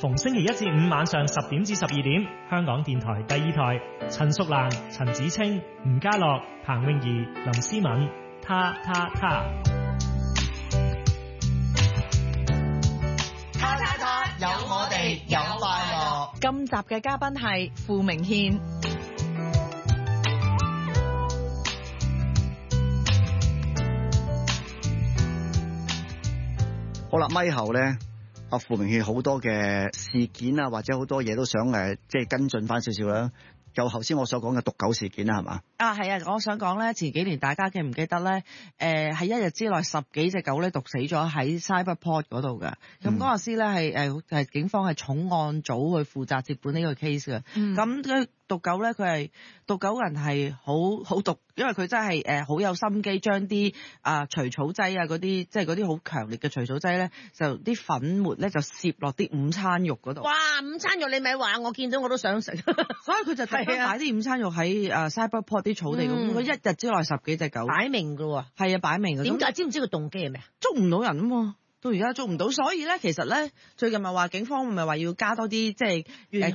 逢星期一至五晚上10點至12點，香港電台第2台，陳淑蘭、陳子清、吳家樂、彭詠儀、林思敏，他。 有我哋有快樂。 今集嘅嘉賓係傅明憲。 好啦，咪後咧，阿傅明憲好多嘅事件啊，或者好多嘢都想即係跟進翻少少啦。就頭先我所講嘅毒狗事件啦，係嘛？ 啊，係啊！我想講咧，前幾年大家記唔記得咧？喺一日之內10幾隻狗咧毒死咗喺 Cyberport 嗰度嘅。咁嗰陣時咧係警方係重案組去負責接管呢個 case 嘅。咁毒狗咧，佢係毒狗人係好毒，因為佢真係好有心機，將啲除草劑啊嗰啲，即係嗰啲好強烈嘅除草劑咧，就啲粉末咧就攝落啲午餐肉嗰度。 哇！午餐肉你咪話，我見到我都想食。 所以佢就特登擺啲午餐肉喺Cyberport 啲草地咁。佢一日之內10幾隻狗， 擺明㗎喎。 係啊，擺明嘅。 點解？知唔知個動機係咩啊？ 捉唔到人啊嘛！到而家捉唔到，所以咧其實咧最近咪話警方咪話要加多啲即係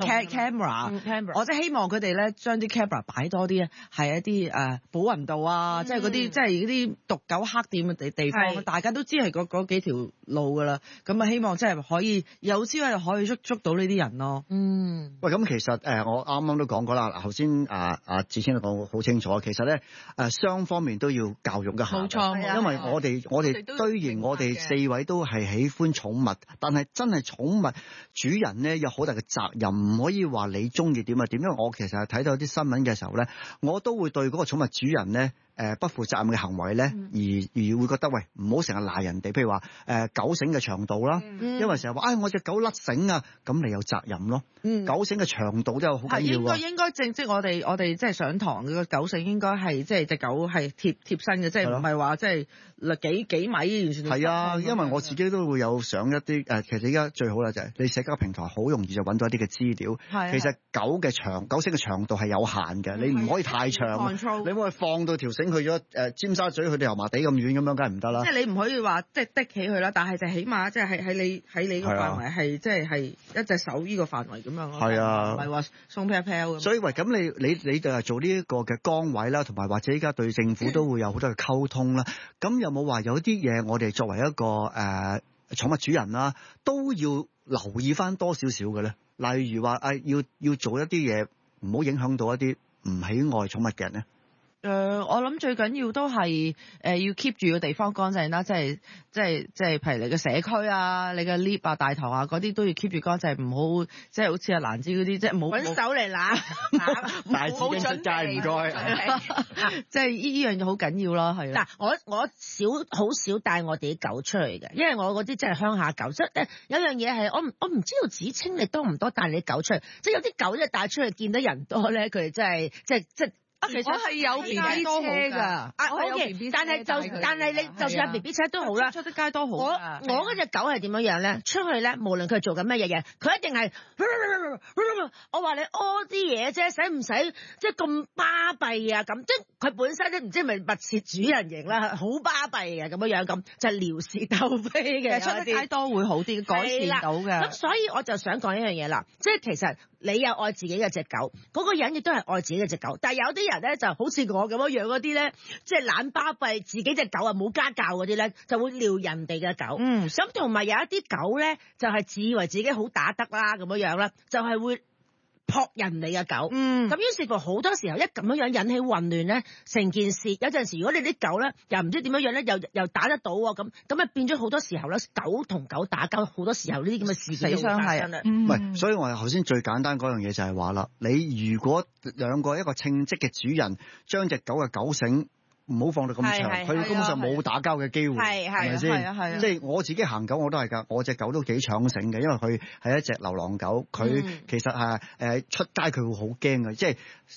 camera，我即係希望佢哋咧將啲 camera 擺多啲，係一啲寶雲道啊，即係嗰啲即係嗰啲毒狗黑點嘅地方，大家都知係嗰幾條路噶啦，咁啊希望即係可以有朝一日可以捉到呢啲人咯。 喂，咁其實我啱啱都講過啦，頭先子清都講好清楚，其實咧雙方面都要教育一下， 冇錯， 因為我哋雖然我哋4位都係喜歡寵物，但係真係寵物主人咧有好大嘅責任，唔可以話你中意點啊點。因為我其實係睇到啲新聞嘅時候咧，我都會對嗰個寵物主人咧不負責任嘅行為咧，而會覺得喂，唔好成日賴人哋，譬如話狗繩嘅長度啦，因為成日話我隻狗甩繩啊，咁你有責任咯。狗繩嘅長度都有好緊要喎。 應該正即我哋即係上堂嘅狗繩應該係即係隻狗係貼身嘅，即係唔係話即係幾米完全。係啊，因為我自己都會有上一啲其實而家最好啦就係你社交平台好容易就揾到一啲嘅資料。其實狗繩嘅長度係有限嘅，你唔可以太長，你唔可以放到條繩去咗尖沙咀去到油麻地咁遠咁樣，梗係唔得啦。 即係你唔可以話即係的起佢啦，但係就起碼即係喺你個範圍係即係一隻手呢個範圍咁樣咯。係啊，唔係話鬆飄飄咁。所以咁你就係做呢一個嘅崗位啦，同埋或者依家對政府都會有好多嘅溝通啦。咁有冇話有啲嘢我哋作為一個寵物主人啦，都要留意翻多少少嘅咧？例如話要做一啲嘢，唔好影響到一啲唔喜愛寵物嘅人咧。 我諗最緊要都係要 keep 住個地方乾淨啦，即係譬如你嘅社區啊、你嘅 lift 啊、大堂啊嗰啲都要 keep 住乾淨，唔好即係好似阿蘭芝嗰啲，即係冇揾手嚟揦， 大紙巾出街唔該， 即係呢樣嘢好緊要咯，係啦。 嗱，我好少帶我哋啲狗出去嘅，因為我嗰啲真係鄉下狗，即係有樣嘢係我唔知道子清你多唔多帶你啲狗出去，即係有啲狗咧帶出去見到人多咧，佢哋真係即係。 其實我係有 B B 車㗎， 但係你就算有 B B 車都好啦， 出得街都好。 我嗰隻狗係點樣咧？出去咧，無論佢做緊乜嘢，佢一定係我話你屙啲嘢啫，使唔使即係咁巴閉啊？咁即係佢本身咧，唔知係咪密切主人型啦，好巴閉嘅咁樣咁，就撩事鬥非嘅。 出得街多會好啲，改善到嘅。 咁所以我就想講一樣嘢啦，即係其實你有愛自己嘅隻狗，嗰個人亦都係愛自己嘅隻狗，但係有啲人咧就好似我咁樣嗰啲咧，即係懶巴閉，自己隻狗啊冇家教嗰啲咧，就會撩人哋嘅狗。咁同埋有一啲狗咧，就係自以為自己好打得啦咁樣啦，就係會撲人哋嘅狗。咁於是乎好多時候一咁樣引起混亂咧，成件事有陣時如果你啲狗咧又唔知點樣咧，又打得到喎，咁啊變咗好多時候咧，狗同狗打交好多時候呢啲咁嘅事件會發生啦。 唔係，所以我頭先最簡單嗰樣嘢就係話啦，你如果兩個一個稱職嘅主人將隻狗嘅狗繩唔好放到咁長，佢根本上冇打交嘅機會，係咪先？即係我自己行狗我都係㗎，我隻狗都幾搶繩嘅，因為佢係一隻流浪狗，佢其實係出街佢會好驚嘅，即係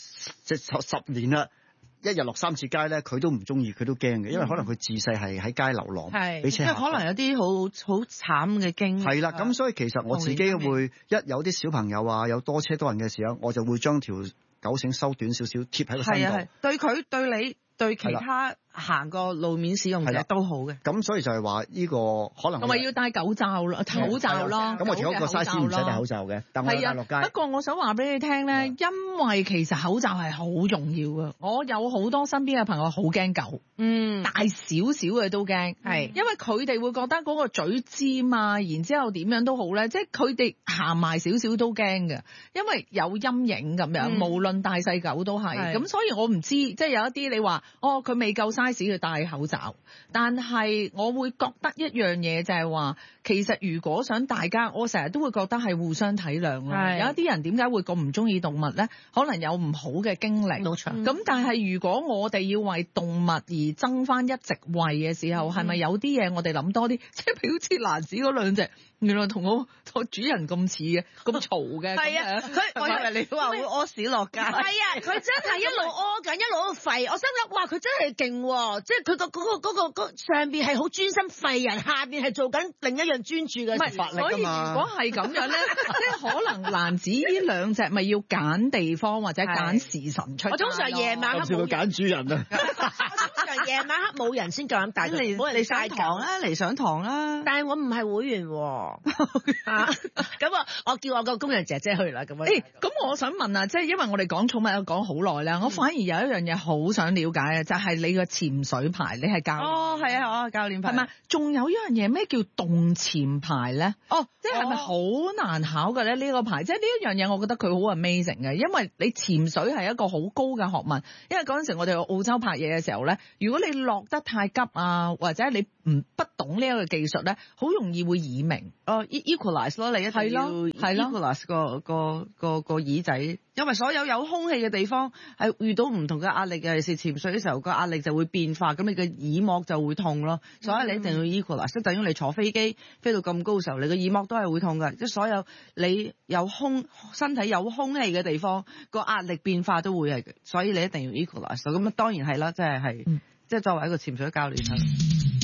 10年啦。一日落3次街咧，佢都唔中意，佢都驚嘅，因為可能佢自細係喺街流浪，俾車嚇。 可能有啲好慘嘅經歷。係啦，咁所以其實我自己會一有啲小朋友啊，有多車多人嘅時候，我就會將條狗繩收短少少，貼喺個身度。 對佢對你。對其他行個路面使用者都好嘅。 咁所以就係話呢個可能同埋要戴口罩咯，口罩咯。 咁我自己個 size 唔使戴口罩嘅，但我戴落街。 不過我想話俾你聽咧，因為其實口罩係好重要嘅。我有好多身邊嘅朋友好驚狗，大少少嘅都驚，係因為佢哋會覺得嗰個嘴尖啊，然之後點樣都好咧，即係佢哋行埋少少都驚嘅，因為有陰影咁樣，無論大細狗都係。咁所以我唔知，即係有一啲你話佢未夠size要戴口罩，但係我會覺得一樣嘢就係話，其實如果想大家，我成日都會覺得係互相體諒咯。有一啲人點解會咁唔中意動物咧？可能有唔好嘅經歷。冇錯。咁但係如果我哋要為動物而爭翻一席位嘅時候，係咪有啲嘢我哋諗多啲？即係譬如好似蘭子嗰兩隻，原來同我主人咁似嘅，咁嘈嘅。係啊， 我以為你話會屙屎落街。 係啊，佢真係一路屙緊，一路喺度吠。我心諗，哇，佢真係勁喎！即係佢個上邊係好專心吠人，下邊係做緊另一樣專注嘅事。 所以如果係咁樣咧，即係可能蘭子呢兩隻咪要揀地方或者揀時辰出。 我通常夜晚黑冇揀主人啊。 通常夜晚黑冇人先夠膽帶佢，冇人嚟上堂啦，嚟上堂啦。 但係我唔係會員喎。咁我叫我個工人姐姐去啦。咁咁我想問啊，即係因為我哋講寵物講好耐啦，我反而有一樣嘢好想了解啊，就係你個潛水牌，你係教練。 係啊，我教練牌。 係咪？仲有一樣嘢咩叫動潛牌咧？即係咪好難考嘅咧？呢個牌，即係呢一樣嘢，我覺得佢好 amazing 嘅，因為你潛水係一個好高嘅學問。因為嗰陣時我哋去澳洲拍嘢嘅時候咧，如果你落得太急啊，或者你不懂呢一個技術咧，好容易會耳鳴。 equalize 咯，你一定要 equalize 個耳仔，因為所有空氣嘅地方係遇到唔同嘅壓力嘅，尤其是潛水嘅時候個壓力就會變化，咁你嘅耳膜就會痛咯。所以你一定要 equalize，即係等於你坐飛機飛到咁高嘅時候，你個耳膜都係會痛嘅。即係所有你有身體有空氣嘅地方個壓力變化都會係，所以你一定要 equalize。咁當然係啦，即係作為一個潛水教練。